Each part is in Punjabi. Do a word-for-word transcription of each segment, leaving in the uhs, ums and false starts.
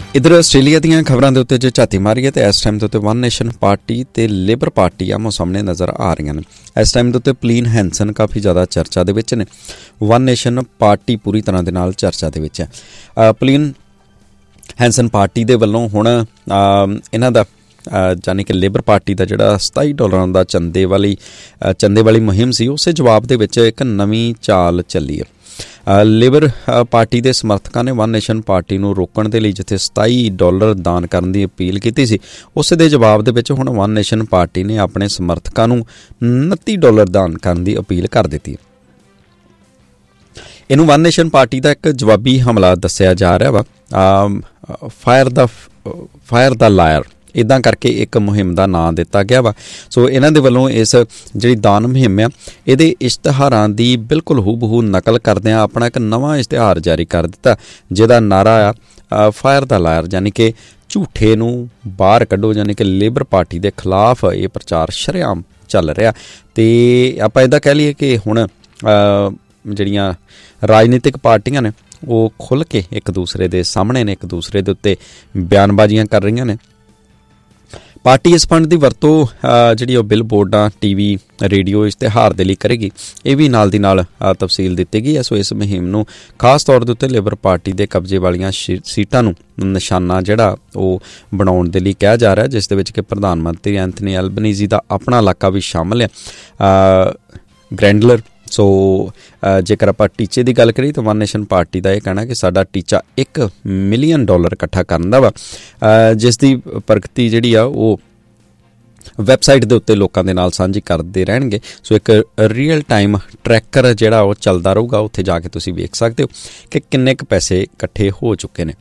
इधर आस्ट्रेलिया ਦੀਆਂ ਖਬਰਾਂ ਦੇ ਉੱਤੇ ਜੇ ਝਾਤੀ ਮਾਰੀਏ ਤਾਂ ਇਸ ਟਾਈਮ ਦੇ ਉੱਤੇ ਵਨ ਨੇਸ਼ਨ ਪਾਰਟੀ ਤੇ ਲੇਬਰ ਪਾਰਟੀ ਆਮੋ ਸਾਹਮਣੇ ਨਜ਼ਰ ਆ ਰਹੀਆਂ ਨੇ। ਇਸ ਟਾਈਮ ਦੇ ਉੱਤੇ ਪਲੀਨ ਹੈਂਸਨ ਕਾਫੀ ਜ਼ਿਆਦਾ ਚਰਚਾ ਦੇ ਵਿੱਚ ਨੇ। ਵਨ ਨੇਸ਼ਨ ਪਾਰਟੀ ਪੂਰੀ ਤਰ੍ਹਾਂ ਦੇ ਨਾਲ ਚਰਚਾ ਦੇ ਵਿੱਚ ਹੈ। ਪਲੀਨ ਹੈਂਸਨ ਪਾਰਟੀ ਦੇ ਵੱਲੋਂ ਹੁਣ ਇਹਨਾਂ ਦਾ ਯਾਨੀ ਕਿ ਲੇਬਰ ਪਾਰਟੀ ਦਾ ਜਿਹੜਾ ਸਤਾਈ ਡਾਲਰਾਂ ਦਾ ਚੰਦੇ ਵਾਲੀ ਚੰਦੇ ਵਾਲੀ ਮੁਹਿੰਮ ਸੀ, ਉਸੇ ਜਵਾਬ ਦੇ ਵਿੱਚ ਇੱਕ ਨਵੀਂ ਚਾਲ ਚੱਲੀ ਹੈ। ਲੇਬਰ ਪਾਰਟੀ ਦੇ ਸਮਰਥਕਾਂ ਨੇ ਵਨ ਨੇਸ਼ਨ ਪਾਰਟੀ ਨੂੰ ਰੋਕਣ ਦੇ ਲਈ ਜਿੱਥੇ ਸਤਾਈ ਡਾਲਰ ਦਾਨ ਕਰਨ ਦੀ ਅਪੀਲ ਕੀਤੀ ਸੀ, ਉਸੇ ਦੇ ਜਵਾਬ ਦੇ ਵਿੱਚ ਹੁਣ ਵਨ ਨੇਸ਼ਨ ਪਾਰਟੀ ਨੇ ਆਪਣੇ ਸਮਰਥਕਾਂ ਨੂੰ ਉਨੱਤੀ ਡਾਲਰ ਦਾਨ ਕਰਨ ਦੀ ਅਪੀਲ ਕਰ ਦਿੱਤੀ। ਇਹਨੂੰ ਵਨ ਨੇਸ਼ਨ ਪਾਰਟੀ ਦਾ ਇੱਕ ਜਵਾਬੀ ਹਮਲਾ ਦੱਸਿਆ ਜਾ ਰਿਹਾ ਵਾ। ਫਾਇਰ ਦਾ ਫਾਇਰ ਦਾ ਲਾਇਰ ਇੱਦਾਂ ਕਰਕੇ ਇੱਕ ਮੁਹਿੰਮ ਦਾ ਨਾਂ ਦਿੱਤਾ ਗਿਆ ਵਾ। ਸੋ ਇਹਨਾਂ ਦੇ ਵੱਲੋਂ ਇਸ ਜਿਹੜੀ ਦਾਨ ਮੁਹਿੰਮ ਆ, ਇਹਦੇ ਇਸ਼ਤਿਹਾਰਾਂ ਦੀ ਬਿਲਕੁਲ ਹੂਬਹੂ ਨਕਲ ਕਰਦਿਆਂ ਆਪਣਾ ਇੱਕ ਨਵਾਂ ਇਸ਼ਤਿਹਾਰ ਜਾਰੀ ਕਰ ਦਿੱਤਾ, ਜਿਹਦਾ ਨਾਰਾ ਆ ਫਾਇਰ ਦਾ ਲਾਇਰ, ਯਾਨੀ ਕਿ ਝੂਠੇ ਨੂੰ ਬਾਹਰ ਕੱਢੋ। ਯਾਨੀ ਕਿ ਲੇਬਰ ਪਾਰਟੀ ਦੇ ਖਿਲਾਫ ਇਹ ਪ੍ਰਚਾਰ ਸ਼ਰੇਆਮ ਚੱਲ ਰਿਹਾ। ਅਤੇ ਆਪਾਂ ਇੱਦਾਂ ਕਹਿ ਲਈਏ ਕਿ ਹੁਣ ਜਿਹੜੀਆਂ ਰਾਜਨੀਤਿਕ ਪਾਰਟੀਆਂ ਨੇ ਉਹ ਖੁੱਲ੍ਹ ਕੇ ਇੱਕ ਦੂਸਰੇ ਦੇ ਸਾਹਮਣੇ ਨੇ, ਇੱਕ ਦੂਸਰੇ ਦੇ ਉੱਤੇ ਬਿਆਨਬਾਜ਼ੀਆਂ ਕਰ ਰਹੀਆਂ ਨੇ। ਪਾਰਟੀ ਇਸ ਫੰਡ ਦੀ ਵਰਤੋਂ ਜਿਹੜੀ ਉਹ ਬਿਲ ਬੋਰਡਾਂ, ਟੀ ਵੀ, ਰੇਡੀਓ ਇਸ਼ਤਿਹਾਰ ਦੇ ਲਈ ਕਰੇਗੀ। ਇਹ ਵੀ ਨਾਲ ਦੀ ਨਾਲ ਤਫਸੀਲ ਦਿੱਤੀ ਗਈ ਹੈ। ਸੋ ਇਸ ਮੁਹਿੰਮ ਨੂੰ ਖਾਸ ਤੌਰ ਦੇ ਉੱਤੇ ਲੇਬਰ ਪਾਰਟੀ ਦੇ ਕਬਜ਼ੇ ਵਾਲੀਆਂ ਸੀਟਾਂ ਨੂੰ ਨਿਸ਼ਾਨਾ ਜਿਹੜਾ ਉਹ ਬਣਾਉਣ ਦੇ ਲਈ ਕਿਹਾ ਜਾ ਰਿਹਾ, ਜਿਸ ਦੇ ਵਿੱਚ ਕਿ ਪ੍ਰਧਾਨ ਮੰਤਰੀ ਐਂਥਨੀ ਐਲਬਨੀਜ਼ੀ ਦਾ ਆਪਣਾ ਇਲਾਕਾ ਵੀ ਸ਼ਾਮਲ ਹੈ, ਗ੍ਰੈਂਡਲਰ। ਸੋ ਜੇਕਰ ਆਪਾਂ ਟੀਚੇ ਦੀ ਗੱਲ ਕਰੀਏ ਤਾਂ ਵਨ ਨੇਸ਼ਨ ਪਾਰਟੀ ਦਾ ਇਹ ਕਹਿਣਾ ਕਿ ਸਾਡਾ ਟੀਚਾ ਇੱਕ ਮਿਲੀਅਨ ਡਾਲਰ ਇਕੱਠਾ ਕਰਨ ਦਾ ਵਾ, ਜਿਸ ਦੀ ਪ੍ਰਗਤੀ ਜਿਹੜੀ ਆ ਉਹ ਵੈਬਸਾਈਟ ਦੇ ਉੱਤੇ ਲੋਕਾਂ ਦੇ ਨਾਲ ਸਾਂਝੀ ਕਰਦੇ ਰਹਿਣਗੇ। ਸੋ ਇੱਕ ਰੀਅਲ ਟਾਈਮ ਟਰੈਕਰ ਜਿਹੜਾ ਉਹ ਚੱਲਦਾ ਰਹੂਗਾ, ਉੱਥੇ ਜਾ ਕੇ ਤੁਸੀਂ ਵੇਖ ਸਕਦੇ ਹੋ ਕਿ ਕਿੰਨੇ ਕੁ ਪੈਸੇ ਇਕੱਠੇ ਹੋ ਚੁੱਕੇ ਨੇ।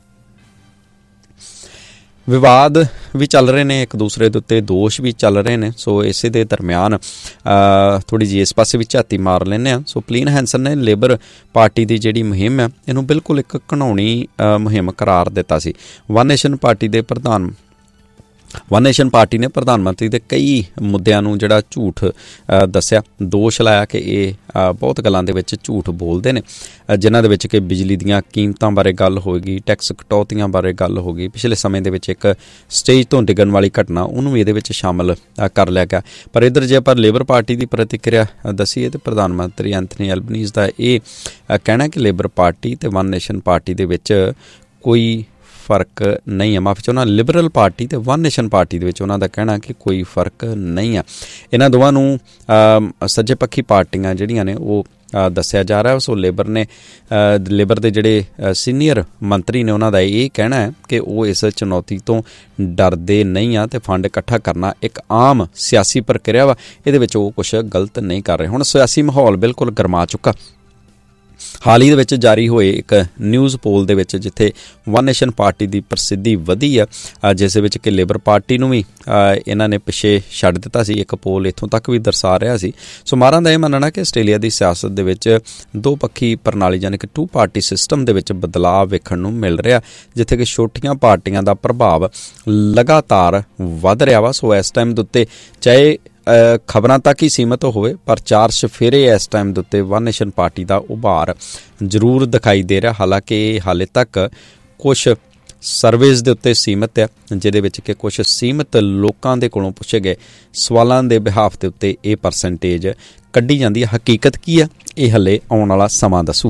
ਵਿਵਾਦ ਵੀ ਚੱਲ ਰਹੇ ਨੇ, ਇੱਕ ਦੂਸਰੇ ਦੇ ਉੱਤੇ ਦੋਸ਼ ਵੀ ਚੱਲ ਰਹੇ ਨੇ। ਸੋ ਇਸੇ ਦੇ ਦਰਮਿਆਨ ਥੋੜ੍ਹੀ ਜਿਹੀ ਇਸ ਪਾਸੇ ਵੀ ਝਾਤੀ ਮਾਰ ਲੈਂਦੇ ਹਾਂ। ਸੋ ਪਲੀਨ ਹੈਂਸਨ ਨੇ ਲੇਬਰ ਪਾਰਟੀ ਦੀ ਜਿਹੜੀ ਮੁਹਿੰਮ ਹੈ, ਇਹਨੂੰ ਬਿਲਕੁਲ ਇੱਕ ਘਿਨਾਉਣੀ ਮੁਹਿੰਮ ਕਰਾਰ ਦਿੱਤਾ ਸੀ। ਵਨ ਨੇਸ਼ਨ ਪਾਰਟੀ ਦੇ ਪ੍ਰਧਾਨ ਵਨ ਨੇਸ਼ਨ ਪਾਰਟੀ ਨੇ ਪ੍ਰਧਾਨ ਮੰਤਰੀ ਦੇ ਕਈ ਮੁੱਦਿਆਂ ਨੂੰ ਜਿਹੜਾ ਝੂਠ ਦੱਸਿਆ, ਦੋਸ਼ ਲਾਇਆ ਕਿ ਇਹ ਬਹੁਤ ਗੱਲਾਂ ਦੇ ਵਿੱਚ ਝੂਠ ਬੋਲਦੇ ਨੇ, ਜਿਨ੍ਹਾਂ ਦੇ ਵਿੱਚ ਕਿ ਬਿਜਲੀ ਦੀਆਂ ਕੀਮਤਾਂ ਬਾਰੇ ਗੱਲ ਹੋਏਗੀ, ਟੈਕਸ ਕਟੌਤੀਆਂ ਬਾਰੇ ਗੱਲ ਹੋ ਗਈ, ਪਿਛਲੇ ਸਮੇਂ ਦੇ ਵਿੱਚ ਇੱਕ ਸਟੇਜ ਤੋਂ ਡਿੱਗਣ ਵਾਲੀ ਘਟਨਾ, ਉਹਨੂੰ ਵੀ ਇਹਦੇ ਵਿੱਚ ਸ਼ਾਮਲ ਕਰ ਲਿਆ ਗਿਆ। ਪਰ ਇੱਧਰ ਜੇ ਆਪਾਂ ਲੇਬਰ ਪਾਰਟੀ ਦੀ ਪ੍ਰਤੀਕਿਰਿਆ ਦੱਸੀਏ ਤਾਂ ਪ੍ਰਧਾਨ ਮੰਤਰੀ ਐਂਥਨੀ ਐਲਬਨੀਜ਼ ਦਾ ਇਹ ਕਹਿਣਾ ਕਿ ਲੇਬਰ ਪਾਰਟੀ ਅਤੇ ਵਨ ਨੇਸ਼ਨ ਪਾਰਟੀ ਦੇ ਵਿੱਚ ਕੋਈ ਫਰਕ ਨਹੀਂ ਹੈ। ਮਾਫੀ ਚਾਹੁੰਦਾ, ਲਿਬਰਲ ਪਾਰਟੀ ਅਤੇ ਵਨ ਨੇਸ਼ਨ ਪਾਰਟੀ ਦੇ ਵਿੱਚ ਉਹਨਾਂ ਦਾ ਕਹਿਣਾ ਕਿ ਕੋਈ ਫਰਕ ਨਹੀਂ ਆ। ਇਹਨਾਂ ਦੋਵਾਂ ਨੂੰ ਸੱਜੇ ਪੱਖੀ ਪਾਰਟੀਆਂ ਜਿਹੜੀਆਂ ਨੇ ਉਹ ਦੱਸਿਆ ਜਾ ਰਿਹਾ। ਸੋ ਲੇਬਰ ਨੇ ਲੇਬਰ ਦੇ ਜਿਹੜੇ ਸੀਨੀਅਰ ਮੰਤਰੀ ਨੇ, ਉਹਨਾਂ ਦਾ ਇਹ ਕਹਿਣਾ ਹੈ ਕਿ ਉਹ ਇਸ ਚੁਣੌਤੀ ਤੋਂ ਡਰਦੇ ਨਹੀਂ ਆ ਅਤੇ ਫੰਡ ਇਕੱਠਾ ਕਰਨਾ ਇੱਕ ਆਮ ਸਿਆਸੀ ਪ੍ਰਕਿਰਿਆ ਵਾ, ਇਹਦੇ ਵਿੱਚ ਉਹ ਕੁਛ ਗਲਤ ਨਹੀਂ ਕਰ ਰਹੇ। ਹੁਣ ਸਿਆਸੀ ਮਾਹੌਲ ਬਿਲਕੁਲ ਗਰਮਾ ਚੁੱਕਾ। ਹਾਲ ਹੀ ਦੇ ਵਿੱਚ ਜਾਰੀ ਹੋਏ ਇੱਕ ਨਿਊਜ਼ ਪੋਲ ਦੇ ਵਿੱਚ ਜਿੱਥੇ ਵਨ ਨੇਸ਼ਨ ਪਾਰਟੀ ਦੀ ਪ੍ਰਸਿੱਧੀ ਵਧੀ ਆ, ਜਿਸ ਦੇ ਵਿੱਚ ਕਿ ਲੇਬਰ ਪਾਰਟੀ ਨੂੰ ਵੀ ਇਹਨਾਂ ਨੇ ਪਿੱਛੇ ਛੱਡ ਦਿੱਤਾ ਸੀ। ਇੱਕ ਪੋਲ ਇੱਥੋਂ ਤੱਕ ਵੀ ਦਰਸਾ ਰਿਹਾ ਸੀ। ਸੋ ਮਾਹਰਾਂ ਦਾ ਇਹ ਮੰਨਣਾ ਕਿ ਆਸਟ੍ਰੇਲੀਆ ਦੀ ਸਿਆਸਤ ਦੇ ਵਿੱਚ ਦੋ ਪੱਖੀ ਪ੍ਰਣਾਲੀ ਯਾਨੀ ਕਿ ਟੂ ਪਾਰਟੀ ਸਿਸਟਮ ਦੇ ਵਿੱਚ ਬਦਲਾਅ ਵੇਖਣ ਨੂੰ ਮਿਲ ਰਿਹਾ, ਜਿੱਥੇ ਕਿ ਛੋਟੀਆਂ ਪਾਰਟੀਆਂ ਦਾ ਪ੍ਰਭਾਵ ਲਗਾਤਾਰ ਵੱਧ ਰਿਹਾ ਵਾ। ਸੋ ਇਸ ਟਾਈਮ ਦੇ ਉੱਤੇ ਚਾਹੇ ਖਬਰਾਂ ਤੱਕ ਹੀ ਸੀਮਤ ਹੋਵੇ, ਪਰ ਚਾਰ ਚੁਫੇਰੇ ਇਸ ਟਾਈਮ ਦੇ ਉੱਤੇ ਵਨ ਨੇਸ਼ਨ ਪਾਰਟੀ ਦਾ ਉਭਾਰ ਜ਼ਰੂਰ ਦਿਖਾਈ ਦੇ ਰਿਹਾ। ਹਾਲਾਂਕਿ ਇਹ ਹਾਲੇ ਤੱਕ ਕੁਛ ਸਰਵੇਜ਼ ਦੇ ਉੱਤੇ ਸੀਮਤ ਹੈ, ਜਿਹਦੇ ਵਿੱਚ ਕਿ ਕੁਛ ਸੀਮਤ ਲੋਕਾਂ ਦੇ ਕੋਲੋਂ ਪੁੱਛੇ ਗਏ ਸਵਾਲਾਂ ਦੇ ਬਿਹਾਫ ਦੇ ਉੱਤੇ ਇਹ ਪਰਸੈਂਟੇਜ ਕੱਢੀ ਜਾਂਦੀ ਹੈ। ਹਕੀਕਤ ਕੀ ਹੈ, ਇਹ ਹਾਲੇ ਆਉਣ ਵਾਲਾ ਸਮਾਂ ਦੱਸੂ।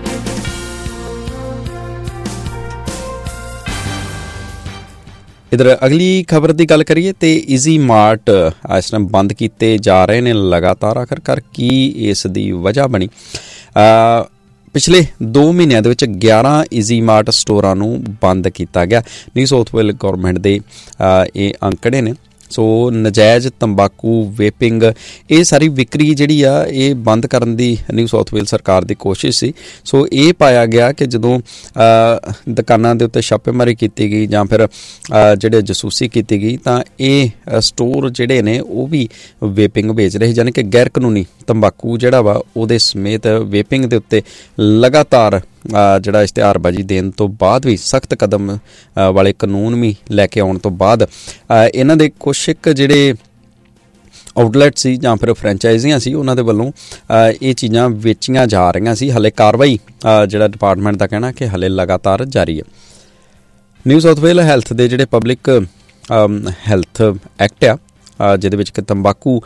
ਇੱਧਰ ਅਗਲੀ ਖਬਰ ਦੀ ਗੱਲ ਕਰੀਏ ਤੇ ਈਜ਼ੀ ਮਾਰਟ ਇਸ ਟਾਈਮ ਬੰਦ ਕੀਤੇ ਜਾ ਰਹੇ ਨੇ ਲਗਾਤਾਰ। ਆਖਰਕਾਰ ਕੀ ਇਸ ਦੀ ਵਜ੍ਹਾ ਬਣੀ? ਪਿਛਲੇ ਦੋ ਮਹੀਨਿਆਂ ਦੇ ਵਿੱਚ ਗਿਆਰਾਂ ਈਜ਼ੀ ਮਾਰਟ ਸਟੋਰਾਂ ਨੂੰ ਬੰਦ ਕੀਤਾ ਗਿਆ। ਨਿਊ ਸਾਊਥ ਵੇਲ ਗੌਰਮੈਂਟ ਦੇ ਇਹ ਅੰਕੜੇ ਨੇ। ਸੋ ਨਜਾਇਜ਼ ਤੰਬਾਕੂ, ਵੇਪਿੰਗ, ਇਹ ਸਾਰੀ ਵਿਕਰੀ ਜਿਹੜੀ ਆ ਇਹ ਬੰਦ ਕਰਨ ਦੀ ਨਿਊ ਸਾਊਥ ਵੇਲ ਸਰਕਾਰ ਦੀ ਕੋਸ਼ਿਸ਼ ਸੀ। ਸੋ ਇਹ ਪਾਇਆ ਗਿਆ ਕਿ ਜਦੋਂ ਦੁਕਾਨਾਂ ਦੇ ਉੱਤੇ ਛਾਪੇਮਾਰੀ ਕੀਤੀ ਗਈ ਜਾਂ ਫਿਰ ਜਿਹੜੇ ਜਸੂਸੀ ਕੀਤੀ ਗਈ ਤਾਂ ਇਹ ਸਟੋਰ ਜਿਹੜੇ ਨੇ ਉਹ ਵੀ ਵੇਪਿੰਗ ਵੇਚ ਰਹੇ, ਯਾਨੀ ਕਿ ਗੈਰ ਕਾਨੂੰਨੀ ਤੰਬਾਕੂ ਜਿਹੜਾ ਵਾ ਉਹਦੇ ਸਮੇਤ ਵੇਪਿੰਗ ਦੇ ਉੱਤੇ ਲਗਾਤਾਰ ਜਿਹੜਾ ਇਸ਼ਤਿਹਾਰਬਾਜ਼ੀ ਦੇਣ ਤੋਂ ਬਾਅਦ ਵੀ ਸਖਤ ਕਦਮ ਵਾਲੇ ਕਾਨੂੰਨ ਵੀ ਲੈ ਕੇ ਆਉਣ ਤੋਂ ਬਾਅਦ ਇਹਨਾਂ ਦੇ ਕੁਛ ਇੱਕ ਜਿਹੜੇ ਆਊਟਲੈਟ ਸੀ ਜਾਂ ਫਿਰ ਫਰੈਂਚਾਈਜ਼ੀਆਂ ਸੀ, ਉਹਨਾਂ ਦੇ ਵੱਲੋਂ ਇਹ ਚੀਜ਼ਾਂ ਵੇਚੀਆਂ ਜਾ ਰਹੀਆਂ ਸੀ। ਹਾਲੇ ਕਾਰਵਾਈ ਜਿਹੜਾ ਡਿਪਾਰਟਮੈਂਟ ਦਾ ਕਹਿਣਾ ਕਿ ਹਾਲੇ ਲਗਾਤਾਰ ਜਾਰੀ ਹੈ। ਨਿਊ ਸਾਊਥ ਵੇਲ ਹੈਲਥ ਦੇ ਜਿਹੜੇ ਪਬਲਿਕ ਹੈਲਥ ਐਕਟ ਆ ਜਿਹਦੇ ਵਿੱਚ ਕਿ ਤੰਬਾਕੂ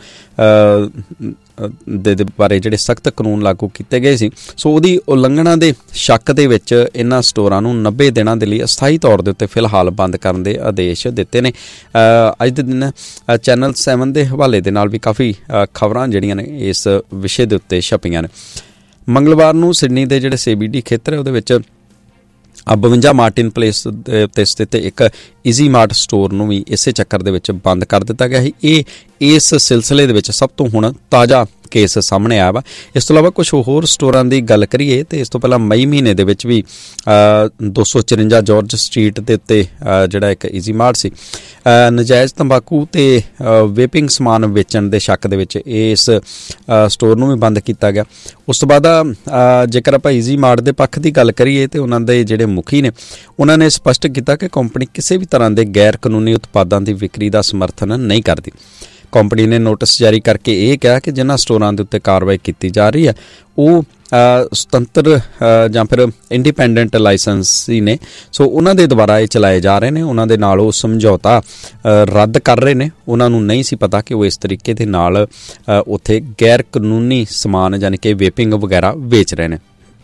ਦੇ ਬਾਰੇ ਜਿਹੜੇ ਸਖਤ ਕਾਨੂੰਨ ਲਾਗੂ ਕੀਤੇ ਗਏ ਸੀ, ਸੋ ਉਹਦੀ ਉਲੰਘਣਾ ਦੇ ਸ਼ੱਕ ਦੇ ਵਿੱਚ ਇਹਨਾਂ ਸਟੋਰਾਂ ਨੂੰ ਨੱਬੇ ਦਿਨਾਂ ਦੇ ਲਈ ਅਸਥਾਈ ਤੌਰ ਦੇ ਉੱਤੇ ਫਿਲਹਾਲ ਬੰਦ ਕਰਨ ਦੇ ਆਦੇਸ਼ ਦਿੱਤੇ ਨੇ। ਅੱਜ ਦੇ ਦਿਨ ਚੈਨਲ ਸੈਵਨ ਦੇ ਹਵਾਲੇ ਦੇ ਨਾਲ ਵੀ ਕਾਫੀ ਖਬਰਾਂ ਜਿਹੜੀਆਂ ਨੇ ਇਸ ਵਿਸ਼ੇ ਦੇ ਉੱਤੇ ਛਪੀਆਂ ਨੇ। ਮੰਗਲਵਾਰ ਨੂੰ ਸਿਡਨੀ ਦੇ ਜਿਹੜੇ ਸੀ ਬੀ ਡੀ ਖੇਤਰ ਹੈ ਉਹਦੇ ਵਿੱਚ ਬਵੰਜਾ ਮਾਰਟਿਨ ਪਲੇਸ ਦੇ ਉੱਤੇ ਸਥਿਤ ਇੱਕ ਈਜ਼ੀ ਮਾਰਟ ਸਟੋਰ ਨੂੰ ਵੀ ਇਸੇ ਚੱਕਰ ਦੇ ਵਿੱਚ ਬੰਦ ਕਰ ਦਿੱਤਾ ਗਿਆ ਸੀ। ਇਹ ਇਸ ਸਿਲਸਿਲੇ ਦੇ ਵਿੱਚ ਸਭ ਤੋਂ ਹੁਣ ਤਾਜ਼ਾ ਕੇਸ ਸਾਹਮਣੇ ਆਇਆ ਵਾ। ਇਸ ਤੋਂ ਇਲਾਵਾ ਕੁਝ ਹੋਰ ਸਟੋਰਾਂ ਦੀ ਗੱਲ ਕਰੀਏ ਤਾਂ ਇਸ ਤੋਂ ਪਹਿਲਾਂ ਮਈ ਮਹੀਨੇ ਦੇ ਵਿੱਚ ਵੀ ਦੋ ਸੌ ਚੁਰੰਜਾ ਜਾਰਜ ਸਟਰੀਟ ਦੇ ਉੱਤੇ ਜਿਹੜਾ ਇੱਕ ਈਜ਼ੀ ਮਾਰਟ ਸੀ, ਨਜਾਇਜ਼ ਤੰਬਾਕੂ ਅਤੇ ਵੇਪਿੰਗ ਸਮਾਨ ਵੇਚਣ ਦੇ ਸ਼ੱਕ ਦੇ ਵਿੱਚ ਇਸ ਸਟੋਰ ਨੂੰ ਵੀ ਬੰਦ ਕੀਤਾ ਗਿਆ। ਉਸ ਤੋਂ ਬਾਅਦ ਜੇਕਰ ਆਪਾਂ ਈਜ਼ੀ ਮਾਰਟ ਦੇ ਪੱਖ ਦੀ ਗੱਲ ਕਰੀਏ ਤਾਂ ਉਹਨਾਂ ਦੇ ਜਿਹੜੇ ਮੁਖੀ ਨੇ ਉਹਨਾਂ ਨੇ ਸਪਸ਼ਟ ਕੀਤਾ ਕਿ ਕੰਪਨੀ ਕਿਸੇ ਵੀ ਤਰ੍ਹਾਂ ਦੇ ਗੈਰ ਕਾਨੂੰਨੀ ਉਤਪਾਦਾਂ ਦੀ ਵਿਕਰੀ ਦਾ ਸਮਰਥਨ ਨਹੀਂ ਕਰਦੀ। ਕੰਪਨੀ ਨੇ ਨੋਟਿਸ ਜਾਰੀ ਕਰਕੇ ਇਹ ਕਿਹਾ ਕਿ ਜਿਨ੍ਹਾਂ ਸਟੋਰਾਂ ਦੇ ਉੱਤੇ ਕਾਰਵਾਈ ਕੀਤੀ ਜਾ ਰਹੀ ਹੈ ਉਹ ਸੁਤੰਤਰ ਜਾਂ ਫਿਰ ਇੰਡੀਪੈਂਡੈਂਟ ਲਾਇਸੈਂਸੀ ਨੇ, ਸੋ ਉਹਨਾਂ ਦੇ ਦੁਆਰਾ ਇਹ ਚਲਾਏ ਜਾ ਰਹੇ ਨੇ। ਉਹਨਾਂ ਦੇ ਨਾਲ ਉਹ ਸਮਝੌਤਾ ਰੱਦ ਕਰ ਰਹੇ ਨੇ। ਉਹਨਾਂ ਨੂੰ ਨਹੀਂ ਸੀ ਪਤਾ ਕਿ ਉਹ ਇਸ ਤਰੀਕੇ ਦੇ ਨਾਲ ਉੱਥੇ ਗੈਰ ਕਾਨੂੰਨੀ ਸਮਾਨ ਯਾਨੀ ਕਿ ਵੇਪਿੰਗ ਵਗੈਰਾ ਵੇਚ ਰਹੇ ਨੇ।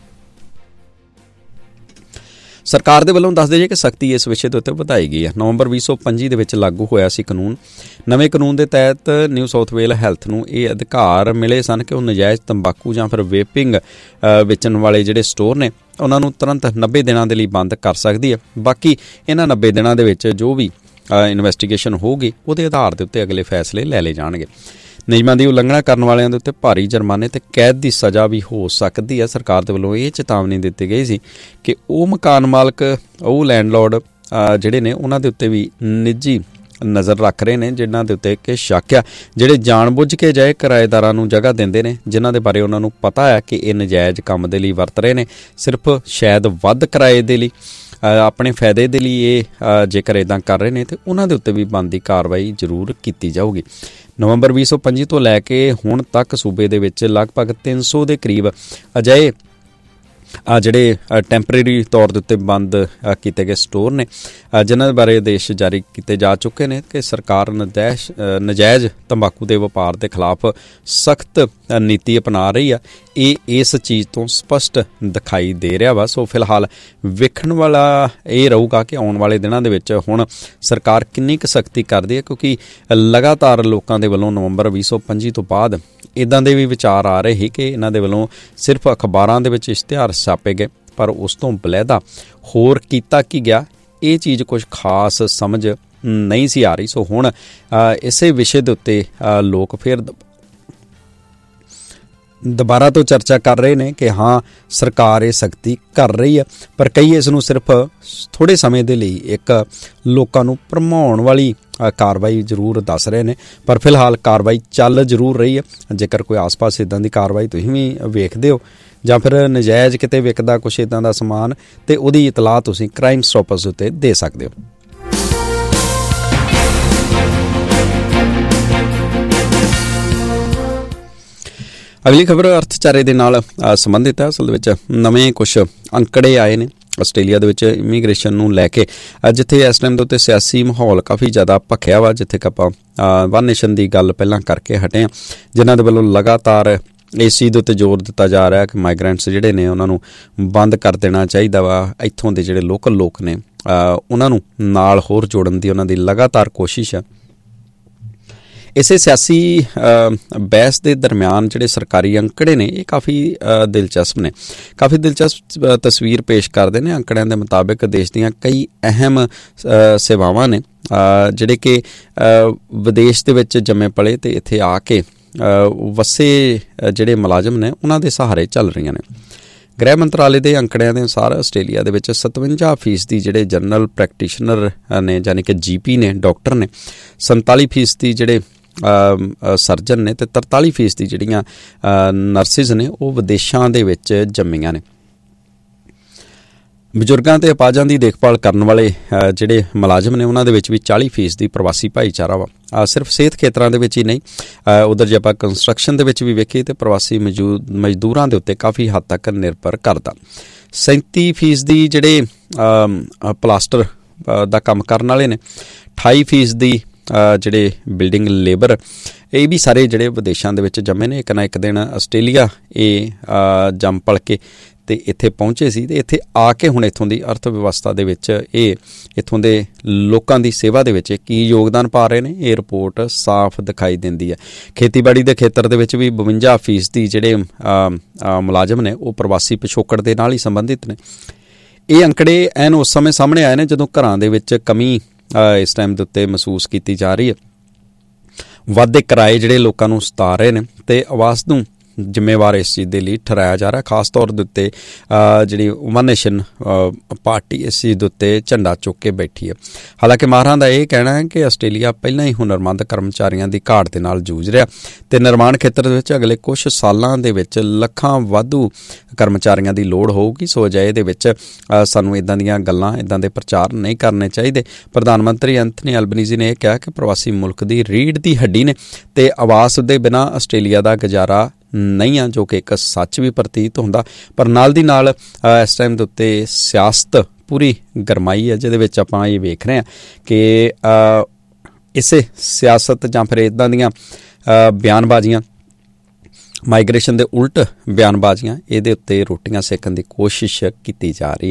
ਸਰਕਾਰ ਦੇ ਵੱਲੋਂ ਦੱਸਦੇ ਜੇ ਕਿ ਸਖਤੀ ਇਸ ਵਿਸ਼ੇ ਦੇ ਉੱਤੇ ਵਧਾਈ ਗਈ ਹੈ। ਨਵੰਬਰ ਵੀਹ ਸੌ ਪੰਜੀ ਦੇ ਵਿੱਚ ਲਾਗੂ ਹੋਇਆ ਸੀ ਕਾਨੂੰਨ। ਨਵੇਂ ਕਾਨੂੰਨ ਦੇ ਤਹਿਤ ਨਿਊ ਸਾਊਥ ਵੇਲ ਹੈਲਥ ਨੂੰ ਇਹ ਅਧਿਕਾਰ ਮਿਲੇ ਸਨ ਕਿ ਉਹ ਨਜਾਇਜ਼ ਤੰਬਾਕੂ ਜਾਂ ਫਿਰ ਵੇਪਿੰਗ ਵੇਚਣ ਵਾਲੇ ਜਿਹੜੇ ਸਟੋਰ ਨੇ ਉਹਨਾਂ ਨੂੰ ਤੁਰੰਤ ਨੱਬੇ ਦਿਨਾਂ ਦੇ ਲਈ ਬੰਦ ਕਰ ਸਕਦੀ ਹੈ। ਬਾਕੀ ਇਹਨਾਂ ਨੱਬੇ ਦਿਨਾਂ ਦੇ ਵਿੱਚ ਜੋ ਵੀ ਇਨਵੈਸਟੀਗੇਸ਼ਨ ਹੋਊਗੀ ਉਹਦੇ ਆਧਾਰ ਦੇ ਉੱਤੇ ਅਗਲੇ ਫੈਸਲੇ ਲੈ ਲਏ ਜਾਣਗੇ। ਨਿਯਮਾਂ ਦੀ ਉਲੰਘਣਾ ਕਰਨ ਵਾਲਿਆਂ ਦੇ ਉੱਤੇ ਭਾਰੀ ਜੁਰਮਾਨੇ ਤੇ ਕੈਦ ਦੀ ਸਜ਼ਾ ਵੀ ਹੋ ਸਕਦੀ ਹੈ। ਸਰਕਾਰ ਦੇ ਵੱਲੋਂ ਇਹ ਚੇਤਾਵਨੀ ਦਿੱਤੀ ਗਈ ਸੀ ਕਿ ਉਹ ਮਕਾਨ ਮਾਲਕ, ਉਹ ਲੈਂਡਲੋਰਡ ਜਿਹੜੇ ਨੇ ਉਹਨਾਂ ਦੇ ਉੱਤੇ ਵੀ ਨਿੱਜੀ ਨਜ਼ਰ ਰੱਖ ਰਹੇ ਨੇ, ਜਿਨ੍ਹਾਂ ਦੇ ਉੱਤੇ ਕਿ ਸ਼ੱਕ ਆ, ਜਿਹੜੇ ਜਾਣ ਬੁੱਝ ਕੇ ਜਾਏ ਕਿਰਾਏਦਾਰਾਂ ਨੂੰ ਜਗ੍ਹਾ ਦਿੰਦੇ ਨੇ, ਜਿਨ੍ਹਾਂ ਦੇ ਬਾਰੇ ਉਹਨਾਂ ਨੂੰ ਪਤਾ ਹੈ ਕਿ ਇਹ ਨਜਾਇਜ਼ ਕੰਮ ਦੇ ਲਈ ਵਰਤ ਰਹੇ ਨੇ, ਸਿਰਫ ਸ਼ਾਇਦ ਵੱਧ ਕਿਰਾਏ ਦੇ ਲਈ, ਆਪਣੇ ਫਾਇਦੇ ਦੇ ਲਈ ਇਹ ਜੇਕਰ ਇੱਦਾਂ ਕਰ ਰਹੇ ਨੇ ਤਾਂ ਉਹਨਾਂ ਦੇ ਉੱਤੇ ਵੀ ਬਣਦੀ ਕਾਰਵਾਈ ਜ਼ਰੂਰ ਕੀਤੀ ਜਾਊਗੀ। ਨਵੰਬਰ ਵੀਹ ਸੌ ਪੰਜੀ ਤੋਂ ਲੈ ਕੇ ਹੁਣ ਤੱਕ ਸੂਬੇ ਦੇ ਵਿੱਚ ਲਗਭਗ ਤਿੰਨ ਸੌ ਦੇ ਕਰੀਬ ਅਜਿਹੇ ਆ ਜਿਹੜੇ ਟੈਂਪਰੇਰੀ ਤੌਰ ਦੇ ਉੱਤੇ ਬੰਦ ਕੀਤੇ ਗਏ ਸਟੋਰ ਨੇ, ਜਿਨ੍ਹਾਂ ਦੇ ਬਾਰੇ ਆਦੇਸ਼ ਜਾਰੀ ਕੀਤੇ ਜਾ ਚੁੱਕੇ ਨੇ ਕਿ ਸਰਕਾਰ ਨਜਾਇਜ਼ ਨਜਾਇਜ਼ ਤੰਬਾਕੂ ਦੇ ਵਪਾਰ ਦੇ ਖਿਲਾਫ ਸਖਤ ਨੀਤੀ ਅਪਣਾ ਰਹੀ ਆ। ਇਹ ਇਸ ਚੀਜ਼ ਤੋਂ ਸਪਸ਼ਟ ਦਿਖਾਈ ਦੇ ਰਿਹਾ ਵਾ। ਸੋ ਫਿਲਹਾਲ ਵੇਖਣ ਵਾਲਾ ਇਹ ਰਹੂਗਾ ਕਿ ਆਉਣ ਵਾਲੇ ਦਿਨਾਂ ਦੇ ਵਿੱਚ ਹੁਣ ਸਰਕਾਰ ਕਿੰਨੀ ਕੁ ਸਖਤੀ ਕਰਦੀ ਹੈ, ਕਿਉਂਕਿ ਲਗਾਤਾਰ ਲੋਕਾਂ ਦੇ ਵੱਲੋਂ ਨਵੰਬਰ ਵੀਹ ਸੌ ਪੰਜੀ ਤੋਂ ਬਾਅਦ ਇੱਦਾਂ ਦੇ ਵੀ ਵਿਚਾਰ ਆ ਰਹੇ ਸੀ ਕਿ ਇਹਨਾਂ ਦੇ ਵੱਲੋਂ ਸਿਰਫ ਅਖਬਾਰਾਂ ਦੇ ਵਿੱਚ ਇਸ਼ਤਿਹਾਰ ਛਾਪੇ ਗਏ, ਪਰ ਉਸ ਤੋਂ ਬਲੈਦਾ ਹੋਰ ਕੀਤਾ ਕੀ ਗਿਆ, ਇਹ ਚੀਜ਼ ਕੁਝ ਖਾਸ ਸਮਝ ਨਹੀਂ ਸੀ ਆ ਰਹੀ। ਸੋ ਹੁਣ ਇਸੇ ਵਿਸ਼ੇ ਦੇ ਉੱਤੇ ਲੋਕ ਫਿਰ ਦੁਬਾਰਾ ਤੋਂ ਚਰਚਾ ਕਰ ਰਹੇ ਨੇ ਕਿ ਹਾਂ ਸਰਕਾਰ ਇਹ ਸਖਤੀ ਕਰ ਰਹੀ ਹੈ, ਪਰ ਕਈ ਇਸ ਨੂੰ ਸਿਰਫ ਥੋੜ੍ਹੇ ਸਮੇਂ ਦੇ ਲਈ ਇੱਕ ਲੋਕਾਂ ਨੂੰ ਭਰਮਾਉਣ ਵਾਲੀ ਕਾਰਵਾਈ ਜ਼ਰੂਰ ਦੱਸ ਰਹੇ ਨੇ। ਪਰ ਫਿਲਹਾਲ ਕਾਰਵਾਈ ਚੱਲ ਜ਼ਰੂਰ ਰਹੀ ਹੈ। ਜੇਕਰ ਕੋਈ ਆਸ-ਪਾਸ ਇੱਦਾਂ ਦੀ ਕਾਰਵਾਈ ਤੁਸੀਂ ਵੀ ਵੇਖਦੇ ਹੋ ਜਾਂ ਫਿਰ ਨਜਾਇਜ਼ ਕਿਤੇ ਵਿਕਦਾ ਕੁਛ ਇੱਦਾਂ ਦਾ ਸਮਾਨ, ਤੇ ਉਹਦੀ ਇਤਲਾਹ ਤੁਸੀਂ ਕ੍ਰਾਈਮ ਸਟਾਪਰਸ ਉੱਤੇ ਦੇ ਸਕਦੇ ਹੋ। ਅਗਲੀ ਖਬਰ ਅਰਥਚਾਰੇ ਦੇ ਨਾਲ ਸੰਬੰਧਿਤ ਹੈ। ਅਸਲ ਦੇ ਵਿੱਚ ਨਵੇਂ ਕੁਛ ਅੰਕੜੇ ਆਏ ਨੇ ਆਸਟ੍ਰੇਲੀਆ ਦੇ ਵਿੱਚ ਇਮੀਗ੍ਰੇਸ਼ਨ ਨੂੰ ਲੈ ਕੇ, ਜਿੱਥੇ ਇਸ ਟਾਈਮ ਦੇ ਉੱਤੇ ਸਿਆਸੀ ਮਾਹੌਲ ਕਾਫੀ ਜ਼ਿਆਦਾ ਭਖਿਆ ਵਾ, ਜਿੱਥੇ ਕਿ ਆਪਾਂ ਵਨ ਨੇਸ਼ਨ ਦੀ ਗੱਲ ਪਹਿਲਾਂ ਕਰਕੇ ਹਟੇ ਹਾਂ, ਜਿਨ੍ਹਾਂ ਦੇ ਵੱਲੋਂ ਲਗਾਤਾਰ ਇਸ ਚੀਜ਼ ਦੇ ਉੱਤੇ ਜ਼ੋਰ ਦਿੱਤਾ ਜਾ ਰਿਹਾ ਕਿ ਮਾਈਗਰੈਂਟਸ ਜਿਹੜੇ ਨੇ ਉਹਨਾਂ ਨੂੰ ਬੰਦ ਕਰ ਦੇਣਾ ਚਾਹੀਦਾ ਵਾ। ਇੱਥੋਂ ਦੇ ਜਿਹੜੇ ਲੋਕਲ ਲੋਕ ਨੇ ਉਹਨਾਂ ਨੂੰ ਨਾਲ ਹੋਰ ਜੋੜਨ ਦੀ ਉਹਨਾਂ ਦੀ ਲਗਾਤਾਰ ਕੋਸ਼ਿਸ਼ ਹੈ। ਇਸੇ ਸਿਆਸੀ ਬਹਿਸ ਦੇ ਦਰਮਿਆਨ ਜਿਹੜੇ ਸਰਕਾਰੀ ਅੰਕੜੇ ਨੇ ਇਹ ਕਾਫੀ ਦਿਲਚਸਪ ਨੇ, ਕਾਫੀ ਦਿਲਚਸਪ ਤਸਵੀਰ ਪੇਸ਼ ਕਰਦੇ ਨੇ। ਅੰਕੜਿਆਂ ਦੇ ਮੁਤਾਬਿਕ ਦੇਸ਼ ਦੀਆਂ ਕਈ ਅਹਿਮ ਸੇਵਾਵਾਂ ਨੇ ਜਿਹੜੇ ਕਿ ਵਿਦੇਸ਼ ਦੇ ਵਿੱਚ ਜੰਮੇ ਪਲੇ ਤੇ ਇੱਥੇ ਆ ਕੇ ਵਸੇ ਜਿਹੜੇ ਮੁਲਾਜ਼ਮ ਨੇ ਉਹਨਾਂ ਦੇ ਸਹਾਰੇ ਚੱਲ ਰਹੀਆਂ ਨੇ। ਗ੍ਰਹਿ ਮੰਤਰਾਲੇ ਦੇ ਅੰਕੜਿਆਂ ਦੇ ਅਨੁਸਾਰ ਆਸਟ੍ਰੇਲੀਆ ਦੇ ਵਿੱਚ ਸਤਵੰਜਾ ਫੀਸਦੀ ਜਿਹੜੇ ਜਨਰਲ ਪ੍ਰੈਕਟੀਸ਼ਨਰ ਨੇ ਯਾਨੀ ਕਿ ਜੀ ਪੀ ਨੇ, ਡਾਕਟਰ ਨੇ, ਸੰਤਾਲੀ ਫੀਸਦੀ ਜਿਹੜੇ ਸਰਜਨ ਨੇ, ਅਤੇ ਤਰਤਾਲੀ ਫੀਸਦੀ ਜਿਹੜੀਆਂ ਨਰਸਿਸ ਨੇ ਉਹ ਵਿਦੇਸ਼ਾਂ ਦੇ ਵਿੱਚ ਜੰਮੀਆਂ ਨੇ। ਬਜ਼ੁਰਗਾਂ ਅਤੇ ਅਪਾਹਜਾਂ ਦੀ ਦੇਖਭਾਲ ਕਰਨ ਵਾਲੇ ਜਿਹੜੇ ਮੁਲਾਜ਼ਮ ਨੇ ਉਹਨਾਂ ਦੇ ਵਿੱਚ ਵੀ ਚਾਲੀ ਫੀਸਦੀ ਪ੍ਰਵਾਸੀ ਭਾਈਚਾਰਾ ਵਾ। ਸਿਰਫ ਸਿਹਤ ਖੇਤਰਾਂ ਦੇ ਵਿੱਚ ਹੀ ਨਹੀਂ, ਉੱਧਰ ਜੇ ਆਪਾਂ ਕੰਸਟਰਕਸ਼ਨ ਦੇ ਵਿੱਚ ਵੀ ਵੇਖੀਏ ਤਾਂ ਪ੍ਰਵਾਸੀ ਮੌਜੂਦ ਮਜ਼ਦੂਰਾਂ ਦੇ ਉੱਤੇ ਕਾਫੀ ਹੱਦ ਤੱਕ ਨਿਰਭਰ ਕਰਦਾ। ਸੈਂਤੀ ਫੀਸਦੀ ਜਿਹੜੇ ਪਲਾਸਟਰ ਦਾ ਕੰਮ ਕਰਨ ਵਾਲੇ ਨੇ। ਅਠਾਈ ਫੀਸਦੀ ਜਿਹੜੇ ਬਿਲਡਿੰਗ ਲੇਬਰ ਇਹ ਵੀ ਸਾਰੇ ਜਿਹੜੇ ਵਿਦੇਸ਼ਾਂ ਦੇ ਵਿੱਚ ਜੰਮੇ ਨੇ। ਇੱਕ ਨਾ ਇੱਕ ਦਿਨ ਆਸਟ੍ਰੇਲੀਆ ਇਹ ਜੰਮ ਪਲ ਕੇ ਅਤੇ ਇੱਥੇ ਪਹੁੰਚੇ ਸੀ, ਅਤੇ ਇੱਥੇ ਆ ਕੇ ਹੁਣ ਇੱਥੋਂ ਦੀ ਅਰਥ ਵਿਵਸਥਾ ਦੇ ਵਿੱਚ ਇਹ ਇੱਥੋਂ ਦੇ ਲੋਕਾਂ ਦੀ ਸੇਵਾ ਦੇ ਵਿੱਚ ਕੀ ਯੋਗਦਾਨ ਪਾ ਰਹੇ ਨੇ, ਇਹ ਰਿਪੋਰਟ ਸਾਫ਼ ਦਿਖਾਈ ਦਿੰਦੀ ਹੈ। ਖੇਤੀਬਾੜੀ ਦੇ ਖੇਤਰ ਦੇ ਵਿੱਚ ਵੀ ਬਵੰਜਾ ਫੀਸਦੀ ਜਿਹੜੇ ਮੁਲਾਜ਼ਮ ਨੇ ਉਹ ਪ੍ਰਵਾਸੀ ਪਿਛੋਕੜ ਦੇ ਨਾਲ ਹੀ ਸੰਬੰਧਿਤ ਨੇ। ਇਹ ਅੰਕੜੇ ਐਨ ਉਸ ਸਮੇਂ ਸਾਹਮਣੇ ਆਏ ਨੇ ਜਦੋਂ ਘਰਾਂ ਦੇ ਵਿੱਚ ਕਮੀ ਇਸ ਟਾਈਮ ਦੇ ਉੱਤੇ ਮਹਿਸੂਸ ਕੀਤੀ ਜਾ ਰਹੀ ਹੈ। ਵੱਧਦੇ ਕਿਰਾਏ ਜਿਹੜੇ ਲੋਕਾਂ ਨੂੰ ਸਤਾ ਰਹੇ ਨੇ, ਅਤੇ ਆਵਾਸ ਨੂੰ ਜ਼ਿੰਮੇਵਾਰ ਇਸ ਚੀਜ਼ ਦੇ ਲਈ ਠਹਿਰਾਇਆ ਜਾ ਰਿਹਾ। ਖਾਸ ਤੌਰ ਦੇ ਉੱਤੇ ਜਿਹੜੀ ਵਨ ਨੇਸ਼ਨ ਪਾਰਟੀ ਇਸ ਚੀਜ਼ ਦੇ ਉੱਤੇ ਝੰਡਾ ਚੁੱਕ ਕੇ ਬੈਠੀ ਹੈ। ਹਾਲਾਂਕਿ ਮਾਹਰਾਂ ਦਾ ਇਹ ਕਹਿਣਾ ਹੈ ਕਿ ਆਸਟ੍ਰੇਲੀਆ ਪਹਿਲਾਂ ਹੀ ਹੁਨਰਮੰਦ ਕਰਮਚਾਰੀਆਂ ਦੀ ਘਾਟ ਦੇ ਨਾਲ ਜੂਝ ਰਿਹਾ, ਅਤੇ ਨਿਰਮਾਣ ਖੇਤਰ ਦੇ ਵਿੱਚ ਅਗਲੇ ਕੁਛ ਸਾਲਾਂ ਦੇ ਵਿੱਚ ਲੱਖਾਂ ਵਾਧੂ ਕਰਮਚਾਰੀਆਂ ਦੀ ਲੋੜ ਹੋਊਗੀ। ਸੋ ਅਜਿਹੇ ਦੇ ਵਿੱਚ ਸਾਨੂੰ ਇੱਦਾਂ ਦੀਆਂ ਗੱਲਾਂ, ਇੱਦਾਂ ਦੇ ਪ੍ਰਚਾਰ ਨਹੀਂ ਕਰਨੇ ਚਾਹੀਦੇ। ਪ੍ਰਧਾਨ ਮੰਤਰੀ ਐਂਥਨੀ ਐਲਬਨੀਜ਼ੀ ਨੇ ਇਹ ਕਿਹਾ ਕਿ ਪ੍ਰਵਾਸੀ ਮੁਲਕ ਦੀ ਰੀੜ੍ਹ ਦੀ ਹੱਡੀ ਨੇ, ਅਤੇ ਆਵਾਸ ਦੇ ਬਿਨਾਂ ਆਸਟ੍ਰੇਲੀਆ ਦਾ ਗੁਜ਼ਾਰਾ ਨਹੀਂ ਆ, ਜੋ ਕਿ ਇੱਕ ਸੱਚ ਵੀ ਪ੍ਰਤੀਤ ਹੁੰਦਾ। ਪਰ ਨਾਲ ਦੀ ਨਾਲ ਇਸ ਟਾਈਮ ਦੇ ਉੱਤੇ ਸਿਆਸਤ ਪੂਰੀ ਗਰਮਾਈ ਹੈ, ਜਿਹਦੇ ਵਿੱਚ ਆਪਾਂ ਇਹ ਵੇਖ ਰਹੇ ਹਾਂ ਕਿ ਇਸੇ ਸਿਆਸਤ ਜਾਂ ਫਿਰ ਇੱਦਾਂ ਦੀਆਂ ਬਿਆਨਬਾਜ਼ੀਆਂ, ਮਾਈਗ੍ਰੇਸ਼ਨ ਦੇ ਉਲਟ ਬਿਆਨਬਾਜ਼ੀਆਂ, ਇਹਦੇ ਉੱਤੇ ਰੋਟੀਆਂ ਸੇਕਣ ਦੀ ਕੋਸ਼ਿਸ਼ ਕੀਤੀ ਜਾ ਰਹੀ ਹੈ।